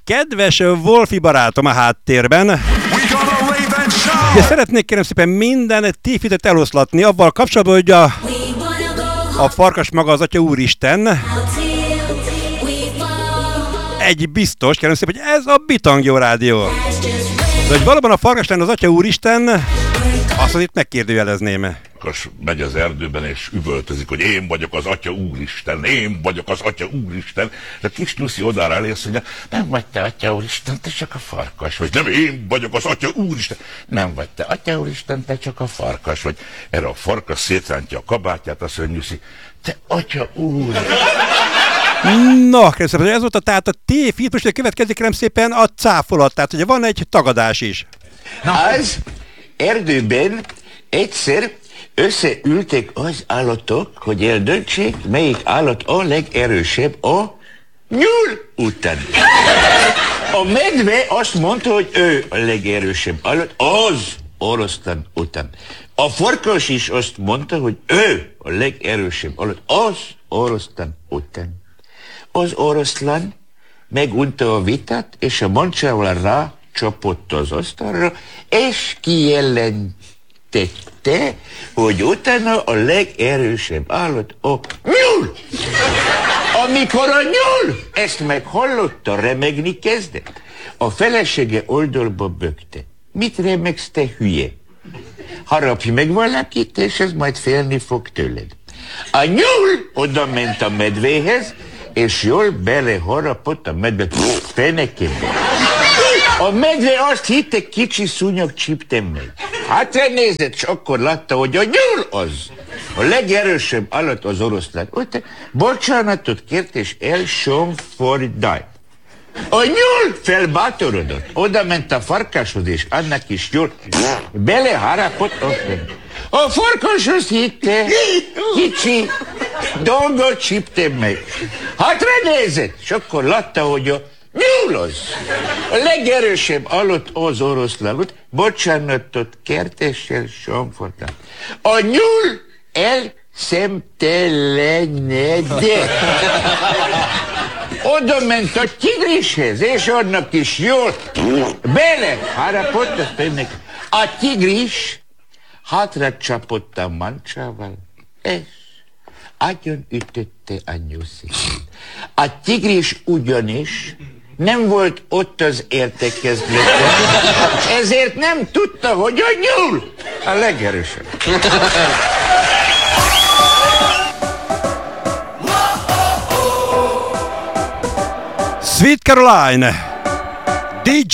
kedves Wolfi barátom a háttérben. De szeretnék kérem szépen minden tévhitet eloszlatni avval kapcsolatban, hogy a farkas maga az Atya Úristen. Egy biztos, kérem szépen, hogy ez a Bitangyó Rádió. De hogy valóban a farkas lenne az Atya Úristen, azt itt megkérdőjelezném. Farkas megy az erdőben és üvöltözik, hogy én vagyok az Atya Úristen, én vagyok az Atya Úristen. És a kis Lucy odára elé azt mondja, nem vagy te Atya Úristen, te csak a farkas vagy. Nem, én vagyok az Atya Úristen. Nem vagy te Atya Úristen, te csak a farkas vagy. Erre a farkas szétrántja a kabátját, azt mondja, Lucy, te Atya Úr. Na, kérem szépen, ez volt tehát a tévhit, most következik kérem szépen a cáfolat, tehát ugye van egy tagadás is. Az erdőben egyszer összeültek az állatok, hogy eldöntsék, melyik állat a legerősebb a nyúl után. A medve azt mondta, hogy ő a legerősebb állat az oroszlán után. A farkas is azt mondta, hogy ő a legerősebb állat az oroszlán után. Az oroszlán megunta a vitát, és a mancsával rácsapott az asztalra, és kijelentette, hogy utána a legerősebb állat a nyúl. Amikor a nyúl ezt meghallotta, remegni kezdett. A felesége oldalba bökte. Mit remegsz, te hülye? Harapj meg valakit, és ez majd félni fog tőled. A nyúl oda ment a medvéhez, és jól beleharapott a medve fenekébe. A medve azt hitte, kicsi szúnyog csípte meg. Hátra nézett, és akkor látta, hogy a nyúl az. A legerősebb állat az oroszlán. Utána bocsánatot kért, és elsomfordált. A nyúl felbátorodott. Oda ment a farkashoz, és annak is jól beleharapott a fenébe. A farkas azt hitte, kicsi dolgot csípte meg. Hátra nézett, és akkor látta, hogy a nyúl az. A legerősebb állat az oroszlán. Bocsánatot kért, és elsomfordált. A nyúl elszemtelenedett. Oda ment a tigrishez, és annak is jól beleharapott a fenébe. A tigris hátra csapott a mancsával, és agyon ütötte a nyuszit. A tigris ugyanis nem volt ott az értekezleten, ezért nem tudta, hogy a nyúl a legerősebb. Sweet Caroline, DJ